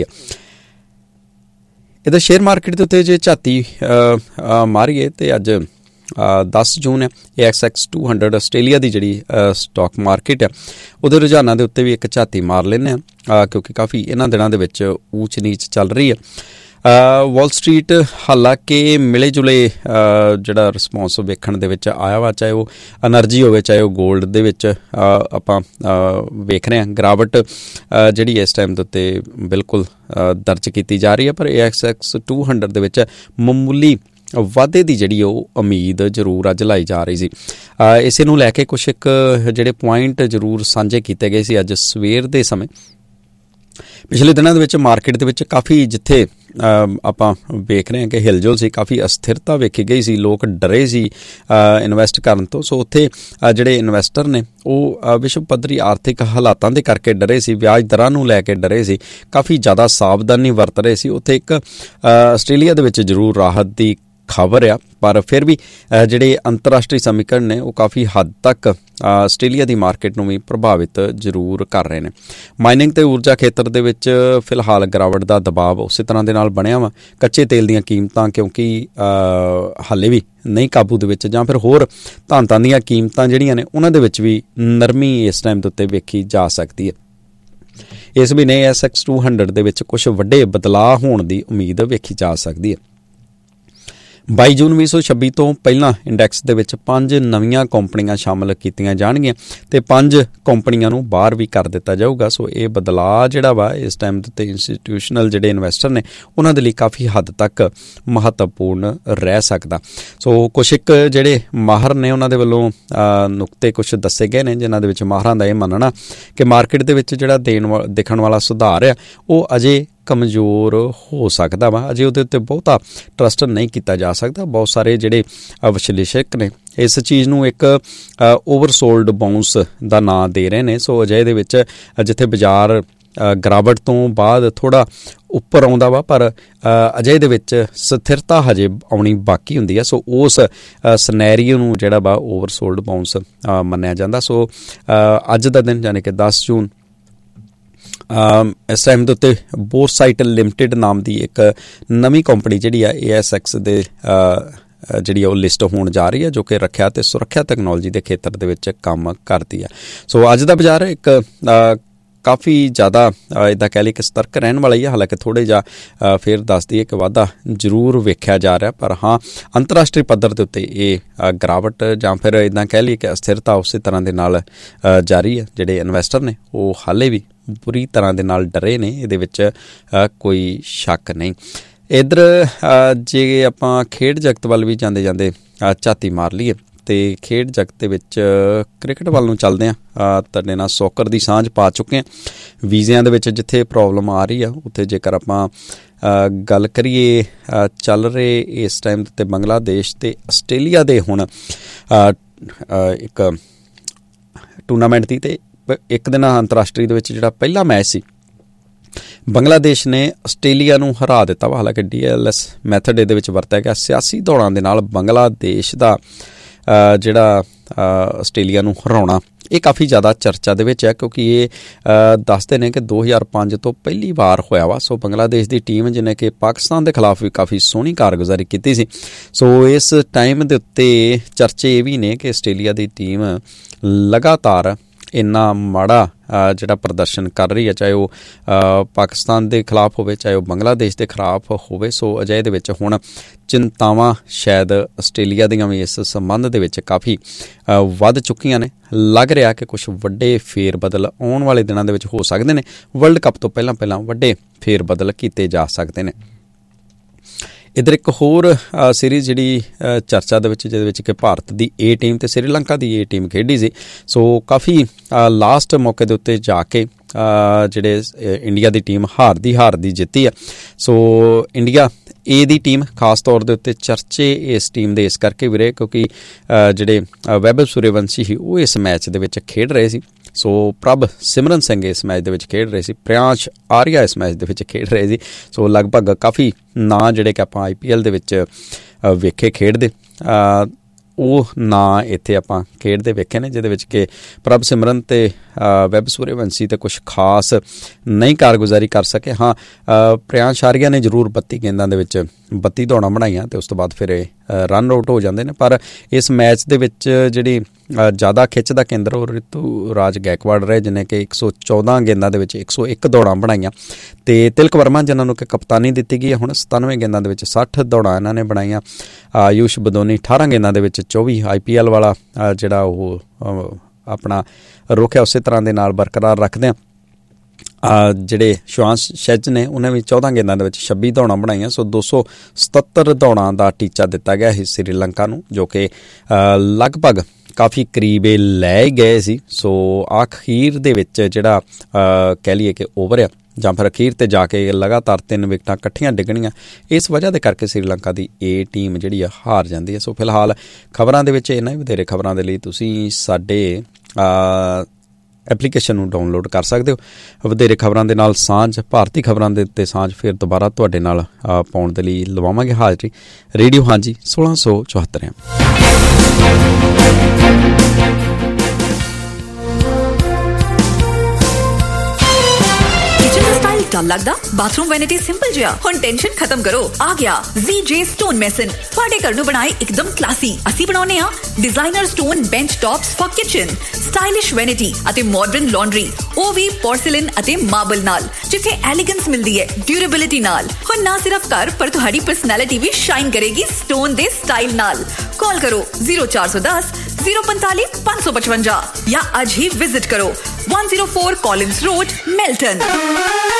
ਇਹਦਾ ਸ਼ੇਅਰ ਮਾਰਕੀਟ ਦੇ ਉੱਤੇ ਜੇ ਝਾਤੀ ਮਾਰੀਏ ਤੇ ਅੱਜ ਦਸ ਜੂਨ ਹੈ। ਏ X X two hundred Australia ਦੀ ਜਿਹੜੀ ਸਟਾਕ ਮਾਰਕੀਟ ਹੈ ਉਹਦੇ ਰੁਝਾਨਾਂ ਦੇ ਉੱਤੇ ਵੀ ਇੱਕ ਝਾਤੀ ਮਾਰ ਲੈਂਦੇ ਹਾਂ, ਕਿਉਂਕਿ ਕਾਫੀ ਇਹਨਾਂ ਦਿਨਾਂ ਦੇ ਵਿੱਚ ਊਚ ਨੀਚ ਚੱਲ ਰਹੀ ਹੈ। ਵਾਲ ਸਟਰੀਟ ਹਾਲਾਂਕਿ ਮਿਲੇ ਜੁਲੇ ਜਿਹੜਾ ਰਿਸਪੌਂਸ ਵੇਖਣ ਦੇ ਵਿੱਚ ਆਇਆ ਵਾ, ਚਾਹੇ ਉਹ ਐਨਰਜੀ ਹੋਵੇ, ਚਾਹੇ ਉਹ ਗੋਲਡ ਦੇ ਵਿੱਚ ਆਪਾਂ ਵੇਖ ਰਹੇ ਹਾਂ ਗਿਰਾਵਟ ਜਿਹੜੀ ਇਸ ਟਾਈਮ ਦੇ ਉੱਤੇ ਬਿਲਕੁਲ ਦਰਜ ਕੀਤੀ ਜਾ ਰਹੀ ਹੈ। ਪਰ ਏ ਐਕਸ ਐਕਸ ਟੂ ਹੰਡਰਡ ਦੇ ਵਿੱਚ ਮਾਮੂਲੀ ਵਾਧੇ ਦੀ ਜਿਹੜੀ ਉਹ ਉਮੀਦ ਜ਼ਰੂਰ ਅੱਜ ਲਾਈ ਜਾ ਰਹੀ ਸੀ। ਇਸੇ ਨੂੰ ਲੈ ਕੇ ਕੁਛ ਇੱਕ ਜਿਹੜੇ ਪੁਆਇੰਟ ਜ਼ਰੂਰ ਸਾਂਝੇ ਕੀਤੇ ਗਏ ਸੀ ਅੱਜ ਸਵੇਰ ਦੇ ਸਮੇਂ। ਪਿਛਲੇ ਦਿਨਾਂ ਦੇ ਵਿੱਚ ਮਾਰਕੀਟ ਦੇ ਵਿੱਚ ਕਾਫੀ ਜਿੱਥੇ ਆਪਾਂ ਵੇਖ ਰਹੇ ਹਾਂ ਕਿ ਹਿਲਜੁਲ ਸੀ, ਕਾਫੀ ਅਸਥਿਰਤਾ ਵੇਖੀ ਗਈ ਸੀ, ਲੋਕ ਡਰੇ ਸੀ ਇਨਵੈਸਟ ਕਰਨ ਤੋਂ। ਸੋ ਉੱਥੇ ਜਿਹੜੇ ਇਨਵੈਸਟਰ ਨੇ ਉਹ ਵਿਸ਼ਵ ਪੱਧਰੀ ਆਰਥਿਕ ਹਾਲਾਤਾਂ ਦੇ ਕਰਕੇ ਡਰੇ ਸੀ, ਵਿਆਜ ਦਰਾਂ ਨੂੰ ਲੈ ਕੇ ਡਰੇ ਸੀ, ਕਾਫੀ ਜ਼ਿਆਦਾ ਸਾਵਧਾਨੀ ਵਰਤ ਰਹੇ ਸੀ। ਉੱਥੇ ਇੱਕ ਆਸਟ੍ਰੇਲੀਆ ਦੇ ਵਿੱਚ ਜ਼ਰੂਰ ਰਾਹਤ ਦੀ ਖਬਰ ਆ, ਪਰ ਫਿਰ ਵੀ ਜਿਹੜੇ ਅੰਤਰਰਾਸ਼ਟਰੀ ਸਮੀਕਰਨ ਨੇ ਉਹ ਕਾਫੀ ਹੱਦ ਤੱਕ ਆਸਟ੍ਰੇਲੀਆ ਦੀ ਮਾਰਕੀਟ ਨੂੰ ਵੀ ਪ੍ਰਭਾਵਿਤ ਜ਼ਰੂਰ ਕਰ ਰਹੇ ਨੇ। ਮਾਈਨਿੰਗ ਤੇ ਊਰਜਾ ਖੇਤਰ ਦੇ ਵਿੱਚ ਫਿਲਹਾਲ ਗਿਰਾਵਟ ਦਾ ਦਬਾਅ ਉਸੇ ਤਰ੍ਹਾਂ ਦੇ ਨਾਲ ਬਣਿਆ ਵਾ। ਕੱਚੇ ਤੇਲ ਦੀਆਂ ਕੀਮਤਾਂ ਕਿਉਂਕਿ ਹਾਲੇ ਵੀ ਨਹੀਂ ਕਾਬੂ ਦੇ ਵਿੱਚ, ਜਾਂ ਫਿਰ ਹੋਰ ਧਾਤਾਂ ਦੀਆਂ ਕੀਮਤਾਂ ਜਿਹੜੀਆਂ ਨੇ ਉਹਨਾਂ ਦੇ ਵਿੱਚ ਵੀ ਨਰਮੀ ਇਸ ਟਾਈਮ ਦੇ ਉੱਤੇ ਵੇਖੀ ਜਾ ਸਕਦੀ ਹੈ। ਇਸ ਮਹੀਨੇ ਐਸ ਐਕਸ ਟੂ ਹੰਡਰਡ ਦੇ ਵਿੱਚ ਕੁਝ ਵੱਡੇ ਬਦਲਾਅ ਹੋਣ ਦੀ ਉਮੀਦ ਵੇਖੀ ਜਾ ਸਕਦੀ ਹੈ। ਬਾਈ ਜੂਨ ਵੀਹ ਸੌ ਛੱਬੀ ਤੋਂ ਪਹਿਲਾਂ ਇੰਡੈਕਸ ਦੇ ਵਿੱਚ ਪੰਜ ਨਵੀਆਂ ਕੰਪਨੀਆਂ ਸ਼ਾਮਲ ਕੀਤੀਆਂ ਜਾਣਗੀਆਂ ਅਤੇ ਪੰਜ ਕੰਪਨੀਆਂ ਨੂੰ ਬਾਹਰ ਵੀ ਕਰ ਦਿੱਤਾ ਜਾਊਗਾ। ਸੋ ਇਹ ਬਦਲਾਅ ਜਿਹੜਾ ਵਾ ਇਸ ਟਾਈਮ ਦੇ ਉੱਤੇ ਇੰਸਟੀਟਿਊਸ਼ਨਲ ਜਿਹੜੇ ਇਨਵੈਸਟਰ ਨੇ ਉਹਨਾਂ ਦੇ ਲਈ ਕਾਫੀ ਹੱਦ ਤੱਕ ਮਹੱਤਵਪੂਰਨ ਰਹਿ ਸਕਦਾ। ਸੋ ਕੁਛ ਇੱਕ ਜਿਹੜੇ ਮਾਹਰ ਨੇ ਉਹਨਾਂ ਦੇ ਵੱਲੋਂ ਨੁਕਤੇ ਕੁਛ ਦੱਸੇ ਗਏ ਨੇ, ਜਿਨ੍ਹਾਂ ਦੇ ਵਿੱਚ ਮਾਹਰਾਂ ਦਾ ਇਹ ਮੰਨਣਾ ਕਿ ਮਾਰਕੀਟ ਦੇ ਵਿੱਚ ਜਿਹੜਾ ਦੇਣ ਵਾ ਦੇਖਣ ਵਾਲਾ ਸੁਧਾਰ ਆ ਉਹ ਅਜੇ ਕਮਜ਼ੋਰ ਹੋ ਸਕਦਾ ਵਾ। ਅਜੇ ਉਹਦੇ ਉੱਤੇ ਬਹੁਤਾ ਟਰਸਟ ਨਹੀਂ ਕੀਤਾ ਜਾ ਸਕਦਾ। ਬਹੁਤ ਸਾਰੇ ਜਿਹੜੇ ਵਿਸ਼ਲੇਸ਼ਕ ਨੇ ਇਸ ਚੀਜ਼ ਨੂੰ ਇੱਕ ਓਵਰਸੋਲਡ ਬਾਉਂਸ ਦਾ ਨਾਂ ਦੇ ਰਹੇ ਨੇ। ਸੋ ਅਜਿਹੇ ਦੇ ਵਿੱਚ ਜਿੱਥੇ ਬਾਜ਼ਾਰ ਗਿਰਾਵਟ ਤੋਂ ਬਾਅਦ ਥੋੜ੍ਹਾ ਉੱਪਰ ਆਉਂਦਾ ਵਾ, ਪਰ ਅਜਿਹੇ ਦੇ ਵਿੱਚ ਸਥਿਰਤਾ ਹਜੇ ਆਉਣੀ ਬਾਕੀ ਹੁੰਦੀ ਆ। ਸੋ ਉਸ ਸਨੈਰੀਓ ਨੂੰ ਜਿਹੜਾ ਵਾ ਓਵਰਸੋਲਡ ਬਾਉਂਸ ਮੰਨਿਆ ਜਾਂਦਾ। ਸੋ ਅੱਜ ਦਾ ਦਿਨ ਯਾਨੀ ਕਿ ਦਸ ਜੂਨ ਇਸ ਟਾਈਮ ਦੇ ਉੱਤੇ ਬੋਰਸਾਈਟ ਲਿਮਟਿਡ ਨਾਮ ਦੀ ਇੱਕ ਨਵੀਂ ਕੰਪਨੀ ਜਿਹੜੀ ਆ ਏ ਐਸ ਐਕਸ ਦੇ ਜਿਹੜੀ ਉਹ ਲਿਸਟ ਹੋਣ ਜਾ ਰਹੀ ਹੈ, ਜੋ ਕਿ ਰੱਖਿਆ ਅਤੇ ਸੁਰੱਖਿਆ ਤਕਨੋਲੋਜੀ ਦੇ ਖੇਤਰ ਦੇ ਵਿੱਚ ਕੰਮ ਕਰਦੀ ਹੈ। ਸੋ ਅੱਜ ਦਾ ਬਾਜ਼ਾਰ ਇੱਕ ਕਾਫੀ ਜ਼ਿਆਦਾ ਇੱਦਾਂ ਕਹਿ ਲਈ ਕਿ ਸਤਰਕ ਰਹਿਣ ਵਾਲਾ ਹੀ ਹੈ। ਹਾਲਾਂਕਿ ਥੋੜ੍ਹੇ ਜਿਹਾ ਫਿਰ ਦੱਸਦੀ ਹੈ ਕਿ ਵਾਧਾ ਜ਼ਰੂਰ ਵੇਖਿਆ ਜਾ ਰਿਹਾ, ਪਰ ਹਾਂ ਅੰਤਰਰਾਸ਼ਟਰੀ ਪੱਧਰ ਦੇ ਉੱਤੇ ਇਹ ਗਿਰਾਵਟ ਜਾਂ ਫਿਰ ਇੱਦਾਂ ਕਹਿ ਲਈ ਕਿ ਅਸਥਿਰਤਾ ਉਸੇ ਤਰ੍ਹਾਂ ਦੇ ਨਾਲ ਜਾਰੀ ਹੈ। ਜਿਹੜੇ ਇਨਵੈਸਟਰ ਨੇ ਉਹ ਹਾਲੇ ਵੀ ਬੁਰੀ ਤਰ੍ਹਾਂ ਦੇ ਨਾਲ ਡਰੇ ਨੇ, ਇਹਦੇ ਵਿੱਚ ਕੋਈ ਸ਼ੱਕ ਨਹੀਂ। ਇੱਧਰ ਜੇ ਆਪਾਂ ਖੇਡ ਜਗਤ ਵੱਲ ਵੀ ਜਾਂਦੇ ਜਾਂਦੇ ਝਾਤੀ ਮਾਰ ਲਈਏ ਅਤੇ ਖੇਡ ਜਗਤ ਦੇ ਵਿੱਚ ਕ੍ਰਿਕਟ ਵੱਲ ਨੂੰ ਚੱਲਦੇ ਹਾਂ। ਤੁਹਾਡੇ ਨਾਲ ਸੌਕਰ ਦੀ ਸਾਂਝ ਪਾ ਚੁੱਕੇ ਹਾਂ। ਵੀਜ਼ਿਆਂ ਦੇ ਵਿੱਚ ਜਿੱਥੇ ਪ੍ਰੋਬਲਮ ਆ ਰਹੀ ਆ ਉੱਥੇ ਜੇਕਰ ਆਪਾਂ ਗੱਲ ਕਰੀਏ ਚੱਲ ਰਹੇ ਇਸ ਟਾਈਮ ਦੇ ਉੱਤੇ ਬੰਗਲਾਦੇਸ਼ ਅਤੇ ਆਸਟ੍ਰੇਲੀਆ ਦੇ ਹੁਣ ਇੱਕ ਟੂਰਨਾਮੈਂਟ ਦੀ, ਅਤੇ ਇੱਕ ਦਿਨ ਅੰਤਰਰਾਸ਼ਟਰੀ ਦੇ ਵਿੱਚ ਜਿਹੜਾ ਪਹਿਲਾ ਮੈਚ ਸੀ ਬੰਗਲਾਦੇਸ਼ ਨੇ ਆਸਟ੍ਰੇਲੀਆ ਨੂੰ ਹਰਾ ਦਿੱਤਾ ਵਾ। ਹਾਲਾਂਕਿ ਡੀ ਐਲ ਐਸ ਮੈਥਡ ਇਹਦੇ ਵਿੱਚ ਵਰਤਿਆ ਗਿਆ। ਸਿਆਸੀ ਦੌੜਾਂ ਦੇ ਨਾਲ ਬੰਗਲਾਦੇਸ਼ ਦਾ ਜਿਹੜਾ ਆਸਟ੍ਰੇਲੀਆ ਨੂੰ ਹਰਾਉਣਾ ਇਹ ਕਾਫੀ ਜ਼ਿਆਦਾ ਚਰਚਾ ਦੇ ਵਿੱਚ ਹੈ, ਕਿਉਂਕਿ ਇਹ ਦੱਸਦੇ ਨੇ ਕਿ ਦੋ ਹਜ਼ਾਰ ਪੰਜ ਤੋਂ ਪਹਿਲੀ ਵਾਰ ਹੋਇਆ ਵਾ। ਸੋ ਬੰਗਲਾਦੇਸ਼ ਦੀ ਟੀਮ ਜਿਹਨੇ ਕਿ ਪਾਕਿਸਤਾਨ ਦੇ ਖਿਲਾਫ ਵੀ ਕਾਫੀ ਸੋਹਣੀ ਕਾਰਗੁਜ਼ਾਰੀ ਕੀਤੀ ਸੀ। ਸੋ ਇਸ ਟਾਈਮ ਦੇ ਉੱਤੇ ਚਰਚੇ ਇਹ ਵੀ ਨੇ ਕਿ ਆਸਟ੍ਰੇਲੀਆ ਦੀ ਟੀਮ ਲਗਾਤਾਰ ਇੰਨਾ ਮਾੜਾ ਜਿਹੜਾ ਪ੍ਰਦਰਸ਼ਨ ਕਰ ਰਹੀ ਹੈ, ਚਾਹੇ ਉਹ ਪਾਕਿਸਤਾਨ ਦੇ ਖਿਲਾਫ ਹੋਵੇ, ਚਾਹੇ ਉਹ ਬੰਗਲਾਦੇਸ਼ ਦੇ ਖਿਲਾਫ ਹੋਵੇ। ਸੋ ਅਜਿਹੇ ਦੇ ਵਿੱਚ ਹੁਣ ਚਿੰਤਾਵਾਂ ਸ਼ਾਇਦ ਆਸਟ੍ਰੇਲੀਆ ਦੀਆਂ ਵੀ ਇਸ ਸੰਬੰਧ ਦੇ ਵਿੱਚ ਕਾਫੀ ਵੱਧ ਚੁੱਕੀਆਂ ਨੇ। ਲੱਗ ਰਿਹਾ ਕਿ ਕੁਛ ਵੱਡੇ ਫੇਰ ਬਦਲ ਆਉਣ ਵਾਲੇ ਦਿਨਾਂ ਦੇ ਵਿੱਚ ਹੋ ਸਕਦੇ ਨੇ। ਵਰਲਡ ਕੱਪ ਤੋਂ ਪਹਿਲਾਂ ਪਹਿਲਾਂ ਵੱਡੇ ਫੇਰ ਬਦਲ ਕੀਤੇ ਜਾ ਸਕਦੇ ਨੇ। ਇੱਧਰ ਇੱਕ ਹੋਰ ਸੀਰੀਜ਼ ਜਿਹੜੀ ਚਰਚਾ ਦੇ ਵਿੱਚ, ਜਿਹਦੇ ਵਿੱਚ ਕਿ ਭਾਰਤ ਦੀ ਏ ਟੀਮ ਅਤੇ ਸ੍ਰੀਲੰਕਾ ਦੀ ਏ ਟੀਮ ਖੇਡੀ ਸੀ। ਸੋ ਕਾਫੀ ਲਾਸਟ ਮੌਕੇ ਦੇ ਉੱਤੇ ਜਾ ਕੇ ਜਿਹੜੇ ਇੰਡੀਆ ਦੀ ਟੀਮ ਹਾਰਦੀ ਹਾਰਦੀ ਜਿੱਤੀ ਆ। ਸੋ ਇੰਡੀਆ ਏ ਦੀ ਟੀਮ ਖਾਸ ਤੌਰ ਦੇ ਉੱਤੇ ਚਰਚੇ ਇਸ ਟੀਮ ਦੇ ਇਸ ਕਰਕੇ ਵੀ ਰਹੇ ਕਿਉਂਕਿ ਜਿਹੜੇ ਵੈਭਵ ਸੂਰਯਵੰਸ਼ੀ ਸੀ ਉਹ ਇਸ ਮੈਚ ਦੇ ਵਿੱਚ ਖੇਡ ਰਹੇ ਸੀ। ਸੋ ਪ੍ਰਭ ਸਿਮਰਨ ਸਿੰਘ ਇਸ ਮੈਚ ਦੇ ਵਿੱਚ ਖੇਡ ਰਹੇ ਸੀ। ਪ੍ਰਿਆਂਸ਼ ਆਰੀਆ ਇਸ ਮੈਚ ਦੇ ਵਿੱਚ ਖੇਡ ਰਹੇ ਸੀ। ਸੋ ਲਗਭਗ ਕਾਫੀ ਨਾਂ ਜਿਹੜੇ ਕਿ ਆਪਾਂ ਆਈ ਪੀ ਐਲ ਦੇ ਵਿੱਚ ਵੇਖੇ ਖੇਡਦੇ, ਉਹ ਨਾਂ ਇੱਥੇ ਆਪਾਂ ਖੇਡਦੇ ਵੇਖੇ ਨੇ, ਜਿਹਦੇ ਵਿੱਚ ਕਿ ਪ੍ਰਭ ਸਿਮਰਨ ਅਤੇ ਵੈਭਵ ਸੂਰਯਵੰਸ਼ੀ ਤੇ ਕੁਛ ਖਾਸ ਨਹੀਂ ਕਾਰਗੁਜ਼ਾਰੀ ਕਰ ਸਕੇ। ਹਾਂ, ਪ੍ਰਿਆਂਸ਼ ਆਰੀਆ ਨੇ ਜ਼ਰੂਰ ਬੱਤੀ ਗੇਂਦਾਂ ਦੇ ਵਿੱਚ ਬੱਤੀ ਦੌੜਾਂ ਬਣਾਈਆਂ ਅਤੇ ਉਸ ਤੋਂ ਬਾਅਦ ਫਿਰ ਇਹ ਰਨ ਆਊਟ ਹੋ ਜਾਂਦੇ ਨੇ। ਪਰ ਇਸ ਮੈਚ ਦੇ ਵਿੱਚ ਜਿਹੜੀ ਜ਼ਿਆਦਾ ਖਿੱਚ ਦਾ ਕੇਂਦਰ ਉਹ ਰਿਤੂ ਰਾਜ ਗੈਕਵਾੜ ਰਹੇ, ਜਿਹਨੇ ਕਿ ਇੱਕ ਸੌ ਚੌਦਾਂ ਗੇਂਦਾਂ ਦੇ ਵਿੱਚ ਇੱਕ ਸੌ ਇੱਕ ਦੌੜਾਂ ਬਣਾਈਆਂ। ਅਤੇ ਤਿਲਕ ਵਰਮਾ ਜਿਹਨਾਂ ਨੂੰ ਕਿ ਕਪਤਾਨੀ ਦਿੱਤੀ ਗਈ ਹੈ, ਹੁਣ ਸਤਾਨਵੇਂ ਗੇਂਦਾਂ ਦੇ ਵਿੱਚ ਸੱਠ ਦੌੜਾਂ ਇਹਨਾਂ ਨੇ ਬਣਾਈਆਂ। ਆਯੂਸ਼ ਬਦੋਨੀ ਅਠਾਰਾਂ ਗੇਂਦਾਂ ਦੇ ਵਿੱਚ ਚੌਵੀ। ਆਈ ਪੀ ਐਲ ਵਾਲਾ ਜਿਹੜਾ ਉਹ ਆਪਣਾ ਰੁਖ ਹੈ ਉਸੇ ਤਰ੍ਹਾਂ ਦੇ ਨਾਲ ਬਰਕਰਾਰ ਰੱਖਦੇ ਹਾਂ। ਜਿਹੜੇ ਸ਼ਵਾਂਸ਼ ਸ਼ੈਜ ਨੇ ਉਹਨੇ ਵੀ ਚੌਦਾਂ ਗੇਂਦਾਂ ਦੇ ਵਿੱਚ ਛੱਬੀ ਦੌੜਾਂ ਬਣਾਈਆਂ। ਸੋ ਦੋ ਸੌ ਸਤੱਤਰ ਦੌੜਾਂ ਦਾ ਟੀਚਾ ਦਿੱਤਾ ਗਿਆ ਸੀ ਸ੍ਰੀਲੰਕਾ ਨੂੰ, ਜੋ ਕਿ ਲਗਭਗ ਕਾਫੀ ਕਰੀਬ ਇਹ ਲੈ ਗਏ ਸੀ। ਸੋ ਆਖੀਰ ਦੇ ਵਿੱਚ ਜਿਹੜਾ ਕਹਿ ਲਈਏ ਕਿ ਓਵਰ ਆ ਜਾਂ ਫਿਰ ਅਖੀਰ 'ਤੇ ਜਾ ਕੇ ਲਗਾਤਾਰ ਤਿੰਨ ਵਿਕਟਾਂ ਇਕੱਠੀਆਂ ਡਿੱਗਣੀਆਂ, ਇਸ ਵਜ੍ਹਾ ਦੇ ਕਰਕੇ ਸ੍ਰੀਲੰਕਾ ਦੀ ਏ ਟੀਮ ਜਿਹੜੀ ਆ ਹਾਰ ਜਾਂਦੀ ਹੈ। ਸੋ ਫਿਲਹਾਲ ਖਬਰਾਂ ਦੇ ਵਿੱਚ ਇੰਨਾ ਹੀ। ਵਧੇਰੇ ਖਬਰਾਂ ਦੇ ਲਈ ਤੁਸੀਂ ਸਾਡੇ ਐਪਲੀਕੇਸ਼ਨ ਨੂੰ ਡਾਊਨਲੋਡ ਕਰ ਸਕਦੇ ਹੋ। ਵਧੇਰੇ ਖਬਰਾਂ ਦੇ ਨਾਲ ਸਾਂਝ, ਭਾਰਤੀ ਖਬਰਾਂ ਦੇ ਉੱਤੇ ਸਾਂਝ ਫਿਰ ਦੁਬਾਰਾ ਤੁਹਾਡੇ ਨਾਲ ਪਾਉਣ ਦੇ ਲਈ ਲਵਾਵਾਂਗੇ ਹਾਜ਼ਰੀ। ਰੇਡੀਓ ਹਾਂਜੀ ਸੋਲਾਂ ਸੌ ਚੁਹੱਤਰ ਹੈ। ਡਰ ਲੱਗਦਾ? ਬਾਥਰੂਮ ਵੈਨਿਟੀ ਸਿੰਪਲ ਜਿਹਾ। ਹੁਣ ਟੈਨਸ਼ਨ ਖਤਮ ਕਰੋ। ਆ ਗਿਆ ਜ਼ੀ ਜੇ ਸਟੋਨ ਮੈਸਨ, ਤੁਹਾਡੇ ਘਰ ਨੂੰ ਬਣਾਏ ਇੱਕਦਮ ਕਲਾਸੀ। ਅਸੀਂ ਬਣਾਉਂਦੇ ਆ designer stone bench tops for kitchen, stylish vanity ਅਤੇ ਮਾਡਰਨ ਲਾਂਡਰੀ, ਉਹ ਵੀ ਪੋਰਸਿਲਨ ਅਤੇ ਮਾਰਬਲ ਨਾਲ, ਜਿੱਥੇ ਐਲੀਗੈਂਸ ਮਿਲਦੀ ਹੈ ਡਿਊਰੇਬਿਲਿਟੀ ਨਾਲ। ਹੁਣ ਨਾ ਸਿਰਫ ਘਰ ਪਰ ਤੁਹਾਡੀ ਪਰਸਨੈਲਿਟੀ ਵੀ ਸ਼ਾਈਨ ਕਰੇਗੀ ਸਟੋਨ ਦੇ ਸਟਾਈਲ ਨਾਲ। ਕਾਲ ਕਰੋ ਜ਼ੀਰੋ ਚਾਰ ਸੌ ਦਸ ਜ਼ੀਰੋ ਪੰਤਾਲੀ ਪੰਜ ਸੌ ਪਚਵੰਜਾ ਜਾਂ ਅੱਜ ਹੀ ਵਿਜ਼ਿਟ ਕਰੋ one oh four Collins Road, Melton।